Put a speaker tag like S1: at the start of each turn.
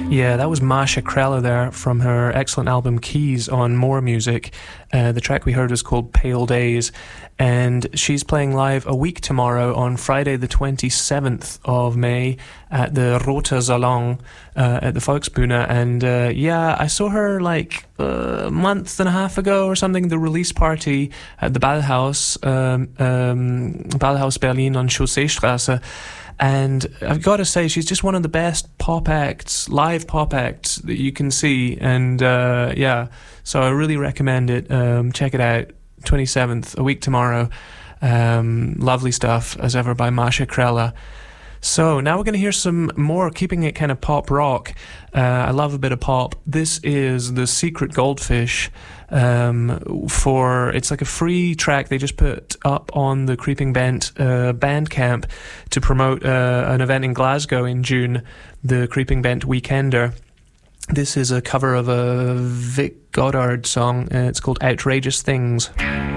S1: Yeah, that was Masha Krella there from her excellent album Keys on More Music. The track we heard was called Pale Days, and she's playing live a week tomorrow on Friday the 27th of May at the Roter Salon at the Volksbühne. And yeah, I saw her like a month and a half ago or something, the release party at the Ballhaus, Ballhaus Berlin on Chausseestraße. And I've got to say, she's just one of the best pop acts, live pop acts that you can see. And yeah, so I really recommend it. Check it out. 27th, a week tomorrow. Lovely stuff, as ever, by Masha Krella. So now we're going to hear some more, keeping it kind of pop rock. I love a bit of pop. This is The Secret Goldfish. It's like a free track they just put up on the Creeping Bent Bandcamp to promote an event in Glasgow in June, the Creeping Bent Weekender. This is a cover of a Vic Goddard song. It's called Outrageous Things.